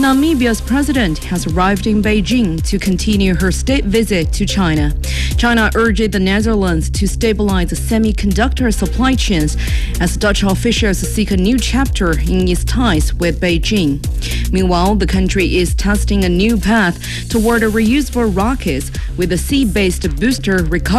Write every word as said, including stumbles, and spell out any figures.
Namibia's president has arrived in Beijing to continue her state visit to China. China urged the Netherlands to stabilize the semiconductor supply chains as Dutch officials seek a new chapter in its ties with Beijing. Meanwhile, the country is testing a new path toward reusable rockets with a sea-based booster recovery